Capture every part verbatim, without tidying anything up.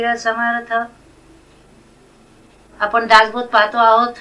समर्थ. आपण दासबोध पाहतो आहोत.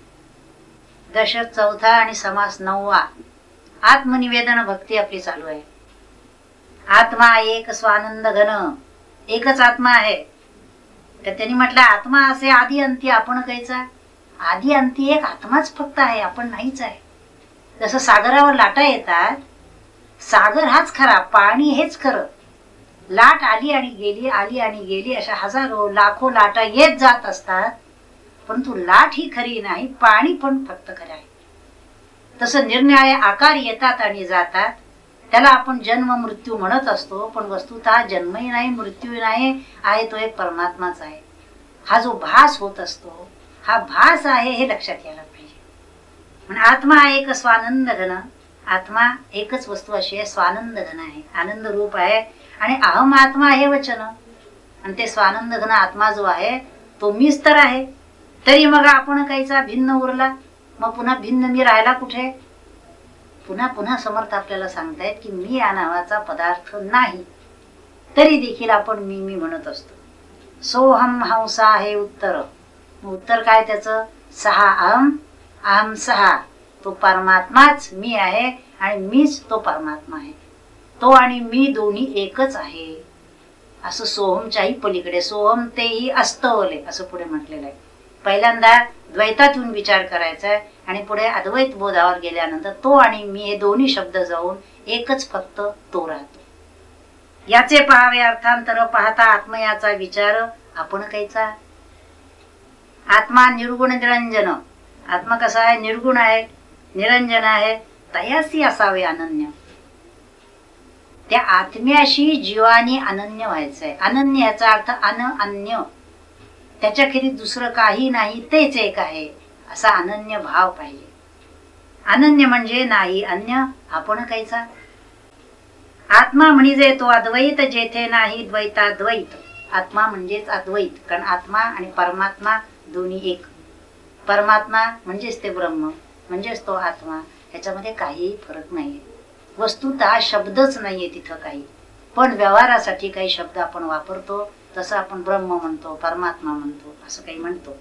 दशक चौथा आणि समास नववा. आत्मनिवेदन भक्ती आपली चालू आहे. आत्मा एक स्वानंद घन, एकच आत्मा आहे. तर त्यांनी म्हटलं आत्मा असे आधी अंती आपण कायचा. आधी अंती एक आत्माच फक्त आहे, आपण नाहीच आहे. जसं सागरावर लाटा येतात, सागर हाच खरा, पाणी हेच खरं. लाट आली आणि गेली, आली आणि गेली, अशा हजारो लाखो लाटा येत जात असतात, परंतु लाट ही खरी नाही, पाणी पण फक्त खरं आहे. तसं निरनिराळे आकार येतात आणि जातात, त्याला आपण जन्म मृत्यू म्हणत असतो, पण वस्तुतः जन्मही नाही मृत्यूही नाही, आहे तो एक परमात्माच आहे. हा जो भास होत असतो हा भास आहे हे लक्षात यायला पाहिजे. म्हणजे आत्मा एक स्वानंद घन, आत्मा एकच वस्तू अशी आहे, स्वानंद घन आहे, आनंद रूप आहे. आणि अहम आत्मा हे वचन, आणि ते स्वानंद घन आत्मा जो आहे तो मीच तर आहे. तरी मग आपण काहीचा भिन्न उरला, मग पुन्हा भिन्न मी राहिला कुठे. पुन्हा पुन्हा समर्थ आपल्याला सांगतायत की मी या नावाचा पदार्थ नाही, तरी देखील आपण मी मी म्हणत असतो. सोहम हंसा हे उत्तर. उत्तर काय त्याचं? सहा अहम, अहम सहा. तो परमात्माच मी आहे आणि मीच तो परमात्मा आहे. तो आणि मी दोन्ही एकच आहे, असं सोहमच्याही पलीकडे. सोहम तेही अस्तवले असं पुढे म्हटलेलं आहे. पहिल्यांदा द्वैतात येऊन विचार करायचा आहे आणि पुढे अद्वैत बोधावर गेल्यानंतर तो आणि मी हे दोन्ही शब्द जाऊन एकच फक्त तो राहतो. याचे पहावे अर्थांतर पाहता आत्मयाचा विचार आपण कायचा. आत्मा निर्गुण निरंजन. आत्मा कसा आहे? निर्गुण आहे, निरंजन आहे. तयासी असावे अनन्य. त्या आत्म्याशी जीवानी अनन्य व्हायचंय. अनन्य याचा अर्थ अन अन्य, त्याच्याखेरीज दुसरं काही नाही, तेच एक आहे, असा अनन्य भाव पाहिजे. अनन्य म्हणजे नाही अन्य, आपण कायचा. आत्मा म्हणजे तो अद्वैत जेथे नाही द्वैताद्वैत. आत्मा म्हणजेच अद्वैत, कारण आत्मा आणि परमात्मा दोन्ही एक. परमात्मा म्हणजेच ते ब्रह्म, म्हणजेच तो आत्मा, ह्याच्यामध्ये काहीही फरक नाहीये. वस्तुतः शब्दच नाहीये तिथं काही, पण व्यवहारासाठी काही शब्द आपण वापरतो. तसं आपण ब्रह्म म्हणतो, परमात्मा म्हणतो, असं काही म्हणतो.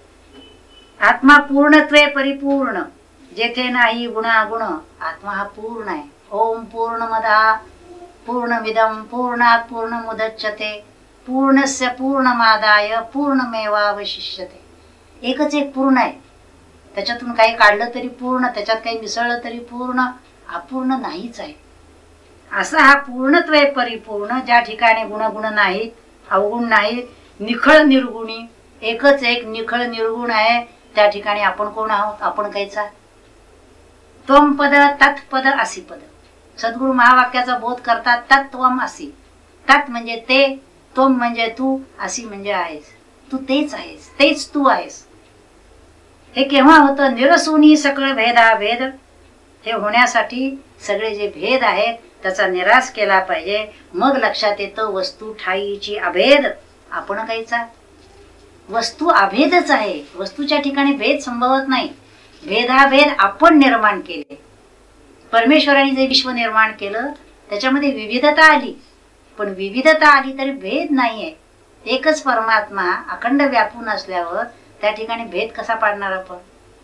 आत्मा पूर्णत्वे परिपूर्ण, जेथे नाही गुणागुण. आत्मा हा पूर्ण आहे. ओम पूर्णमदा पूर्णमिदं पूर्णात् पूर्णमुदच्यते पूर्णस्य पूर्णमादाय पूर्णमेवावशिष्यते. एकच एक पूर्ण आहे, त्याच्यातून काही काढलं तरी पूर्ण, त्याच्यात काही मिसळलं तरी पूर्ण, अपूर्ण नाहीच आहे. असा हा पूर्णत्वे परिपूर्ण, ज्या ठिकाणी गुणगुण नाहीत, अवगुण नाहीत, निखळ निर्गुणी, एकच एक निखळ निर्गुण आहे, त्या ठिकाणी आपण कोण आहोत? आपण कायचा. त्वम पद तत्पद असी पद. सद्गुरु महावाक्याचा बोध करतात. तत्वम असी. तत् म्हणजे ते, त्वम म्हणजे तू, असी म्हणजे आहेस. तू तेच आहेस, तेच तू आहेस. हे केव्हा होतं? निरसुनी सकळ भेदाभेद. हे होण्यासाठी सगळे जे भेद आहेत त्याचा निराश केला पाहिजे. मग लक्षात येतं वस्तू ठाईची अभेद. आपण कायचा. वस्तू अभेदच आहे, वस्तूच्या ठिकाणी भेद संभवत नाही. भेदाभेद आपण निर्माण केले. परमेश्वराने जे विश्व निर्माण केलं त्याच्यामध्ये विविधता आली, पण विविधता आली तरी भेद नाहीये. एकच परमात्मा अखंड व्यापून असल्यावर त्या ठिकाणी भेद कसा पाडणार आपण.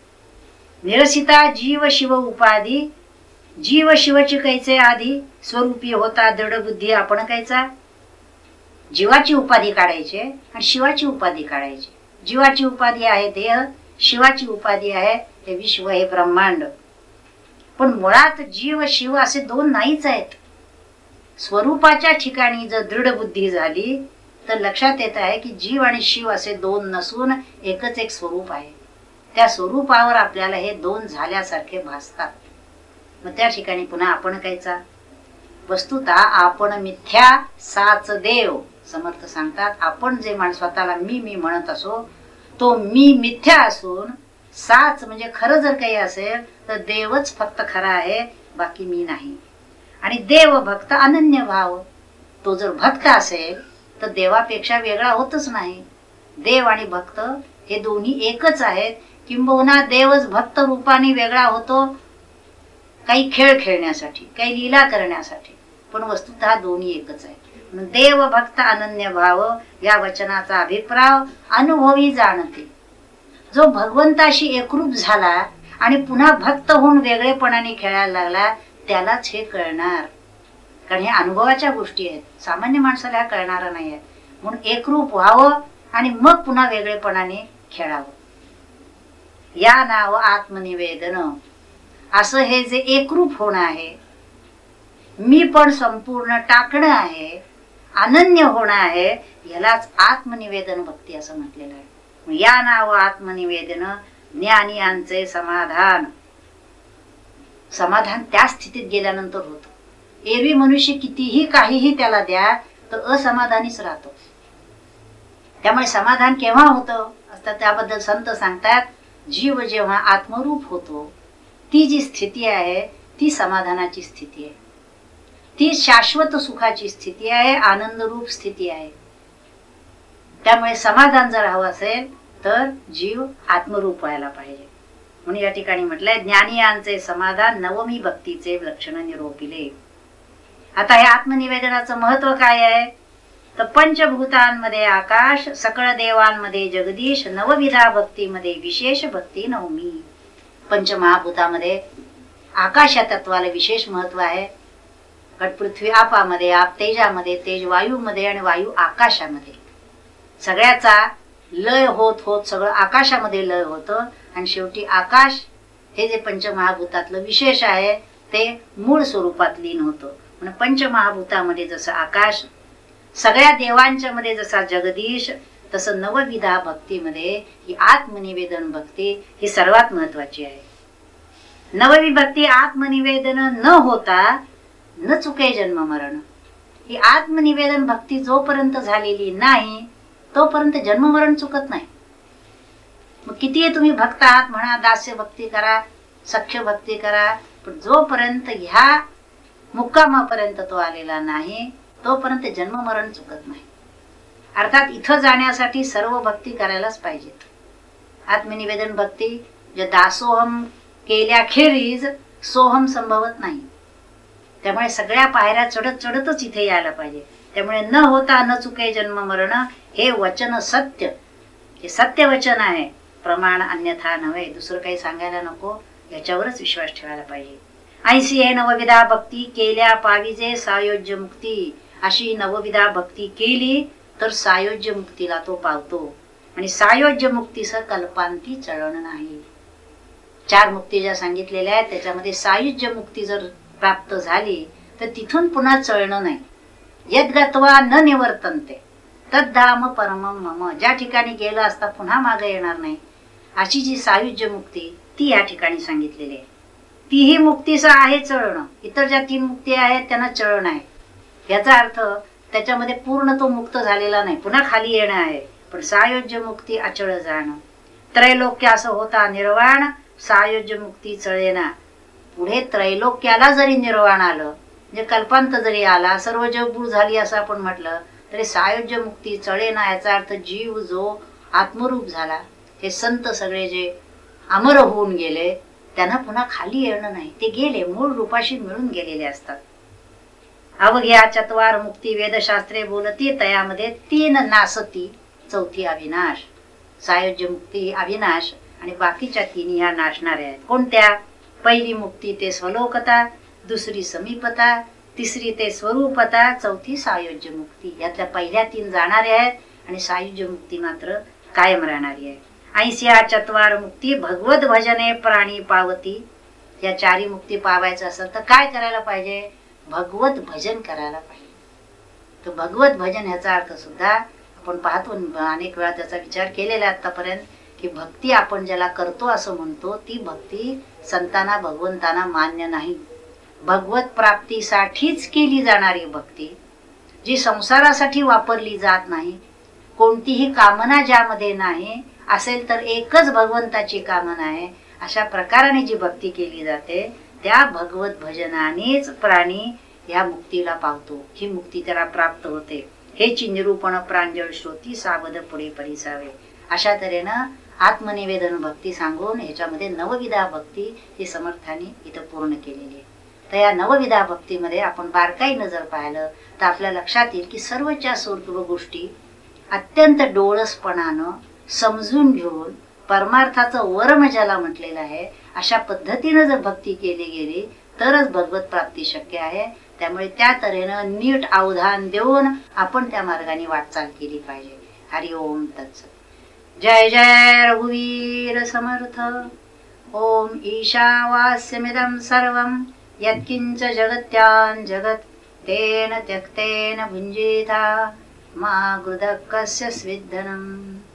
निरसिता जीव शिव उपाधी. जीव शिवची कैचे आधी, स्वरूपी होता दृढ बुद्धी. आपण कायचा. जीवाची उपाधी काढायची आणि शिवाची उपाधी काढायची. जीवाची उपाधी आहे देह, शिवाची उपाधी आहे हे विश्व, हे ब्रह्मांड. पण मुळात जीव शिव असे दोन नाहीच आहेत. स्वरूपाच्या ठिकाणी जर दृढ बुद्धी झाली तर लक्षात येत आहे की जीव आणि शिव असे दोन नसून एकच एक स्वरूप आहे. त्या स्वरूपावर आपल्याला हे दोन झाल्यासारखे भासतात. मग त्या ठिकाणी पुन्हा आपण कायचा. वस्तुतः आपण मिथ्या साच देव. समर्थ सांगतात आपण जे मान स्वतःला मी मी म्हणत असो तो मी मिथ्या असून, साच म्हणजे खरं जर काही असेल तर देवच फक्त खरा आहे, बाकी मी नाही. आणि देव भक्त अनन्य भाव. तो जर भक्त असेल तर देवापेक्षा वेगळा होतच नाही. देव आणि भक्त हे दोन्ही एकच आहेत. किंबहुना देवच भक्त रूपाने वेगळा होतो, काही खेळ खेळण्यासाठी, काही लीला करण्यासाठी, पण वस्तुतः दोन्ही एकच आहे. देव भक्त अनन्य भाव या वचनाचा अभिप्राय अनुभवी जाणते. जो भगवंताशी एकरूप झाला आणि पुन्हा भक्त होऊन वेगळेपणाने खेळायला लागला त्यालाच हे कळणार. कारण हे अनुभवाच्या गोष्टी आहेत, सामान्य माणसाला ह्या कळणारा नाही आहे. म्हणून एकरूप व्हावं आणि मग पुन्हा वेगळेपणाने खेळावं. या नाव आत्मनिवेदन असं हे जे एकरूप होणं आहे, मी पण संपूर्ण टाकणं आहे, अनन्य होणं आहे, यालाच आत्मनिवेदन भक्ती असं म्हटलेलं आहे. या नाव आत्मनिवेदन ज्ञानियांचे समाधान. समाधान त्या स्थितीत गेल्यानंतर होतं. एरवी मनुष्य कितीही काहीही त्याला द्या तर असमाधानीच राहतो. त्यामुळे समाधान केव्हा होतं असतं त्याबद्दल संत सांगतात, जीव जेव्हा आत्मरूप होतो ती जी स्थिती आहे ती समाधानाची स्थिती आहे, ती शाश्वत सुखाची स्थिती आहे, आनंदरूप स्थिती आहे. त्यामुळे समाधान जर हवं असेल तर जीव आत्मरूप व्हायला पाहिजे. म्हणून या ठिकाणी म्हटलंय ज्ञानियांचे समाधान नवमी भक्तीचे लक्षण निरोपिले. आता हे आत्मनिवेदनाचं महत्व काय आहे तर पंचभूतांमध्ये आकाश, सकळ देवांमध्ये जगदीश, नवविधा भक्तीमध्ये विशेष भक्ती नवमी. पंचमहाभूतामध्ये आकाश या तत्वाला विशेष महत्व आहे. पृथ्वी आपामध्ये, आप तेजामध्ये, तेज वायूमध्ये आणि वायू आकाशामध्ये. सगळ्याचा लय होत होत सगळं आकाशामध्ये लय होतं आणि शेवटी आकाश हे जे पंचमहाभूतातलं विशेष आहे ते मूळ स्वरूपात लीन होतं. म्हणून पंचमहाभूतामध्ये जसं आकाश, सगळ्या देवांच्या मध्ये जसा जगदीश, तसं नवविधा भक्तीमध्ये ही आत्मनिवेदन भक्ती ही सर्वात महत्वाची आहे. नववी भक्ती आत्मनिवेदन न होता न चुके जन्म मरण. ही आत्मनिवेदन भक्ती जोपर्यंत झालेली नाही तोपर्यंत जन्म मरण चुकत नाही. मग किती तुम्ही भक्त आहात म्हणा, दास्य भक्ती करा, सख्य भक्ती करा, पण जोपर्यंत ह्या मुक्कामापर्यंत तो आलेला नाही तोपर्यंत जन्म मरण चुकत नाही. अर्थात इथं जाण्यासाठी सर्व भक्ती करायलाच पाहिजेत. आत्मनिवेदन भक्ती जे दासोहम केल्याखेरीज सोहम संभवत नाही. त्यामुळे सगळ्या पायऱ्या चढत चढतच इथे यायला पाहिजे. त्यामुळे न होता न चुके जन्म मरण हे वचन सत्य, हे सत्य वचन आहे. प्रमाण अन्यथा नव्हे, दुसरं काही सांगायला नको, याच्यावरच विश्वास ठेवायला पाहिजे. ऐंशी हे नवविधा भक्ती केल्या पाविजे सायोज्य मुक्ती. अशी नवविधा भक्ती केली तर सायोज्य मुक्तीला तो पावतो. आणि सायोज्य मुक्तीस कल्पांती चळण नाही. चार मुक्ती ज्या सांगितलेल्या आहेत त्याच्यामध्ये सायुज्य मुक्ती जर प्राप्त झाली तर तिथून पुन्हा चळणं नाही. यद्गत्वा न निवर्तन्ते तद्धाम परमं मम. ज्या ठिकाणी गेलं असता पुन्हा मागे येणार नाही अशी जी सायुज्य मुक्ती ती या ठिकाणी सांगितलेली आहे. तीही मुक्तीचं आहे चळणं. इतर ज्या तीन मुक्ती आहेत त्यांना चळण आहे. याचा अर्थ त्याच्यामध्ये पूर्ण तो मुक्त झालेला नाही, पुन्हा खाली येणं आहे. पण सायोज्य मुक्ती अचळ जाणं. त्रैलोक्य असं होता निर्वाण, सायोज्य मुक्ती चळेना. पुढे त्रैलोक्याला जरी निर्वाण आलं, म्हणजे कल्पांत जरी आला, सर्व जगबूड झाली असं आपण म्हटलं तरी सायोज्य मुक्ती चळेना. याचा अर्थ जीव जो आत्मरूप झाला, हे संत सगळे जे अमर होऊन गेले त्यांना पुन्हा खाली येणं नाही. ते गेले, मूळ रूपाशी मिळून गेलेले असतात. अवघ्या चत्वार मुक्ती वेदशास्त्रे बोलती, तयामध्ये तीन नासती, चौथी अविनाश. सायोज्य मुक्ती अविनाश आणि बाकीच्या तिन्ही ह्या नाशणाऱ्या आहेत. कोणत्या? पहिली मुक्ती ते स्वलोकता, दुसरी समीपता, तिसरी ते स्वरूपता, चौथी सायोज्य मुक्ती. यातल्या पहिल्या तीन जाणाऱ्या आहेत आणि सायुज्य मुक्ती मात्र कायम राहणारी आहे. ऐंशी चत्वार मुक्ती भगवत भजने प्राणी पावती. या चारी मुक्ती पावायचं असेल तर काय करायला पाहिजे? भगवत भजन करायला पाहिजे. तर भगवत भजन ह्याचा अर्थ सुद्धा आपण पाहतो, अनेक वेळा त्याचा विचार केलेला आतापर्यंत, की भक्ती आपण ज्याला करतो असं म्हणतो ती भक्ती संतांना भगवंतांना मान्य नाही. भगवत प्राप्तीसाठीच केली जाणारी भक्ती, जी संसारासाठी वापरली जात नाही, कोणतीही कामना ज्यामध्ये नाही, असेल तर एकच भगवंताची कामना आहे, अशा प्रकाराने जी भक्ती केली जाते त्या भगवत भजनानेच प्राणी या मुक्तीला पावतो. ही मुक्ती त्याला प्राप्त होते. हेची निरूपण प्रांजळ श्रोती सावध पुढे परिसावे. अशा तऱ्हेनं आत्मनिवेदन भक्ती सांगून ह्याच्यामध्ये नवविधा भक्ती ही समर्थाने इथं पूर्ण केलेली आहे. तर या नवविधा भक्तीमध्ये आपण बारकाईनं जर पाहिलं तर आपल्या लक्षात येईल की सर्वच्या सर्व गोष्टी अत्यंत डोळसपणानं समजून घेऊन परमार्थाचं वरम ज्याला म्हटलेलं आहे अशा पद्धतीनं जर भक्ती केली गेली तरच भगवत प्राप्ती शक्य आहे. त्यामुळे त्या तऱ्हेनं नीट अवधान देऊन आपण त्या मार्गाने वाटचाल केली पाहिजे. हरि ओम तत्सत. जय जय रघुवीर समर्थ. ओम ईशावास्यमिदं सर्वं यत्किंच जगत्यां जगत् तेन त्यक्तेन भुञ्जीता मा गृधः कस्य स्विद्धनम्.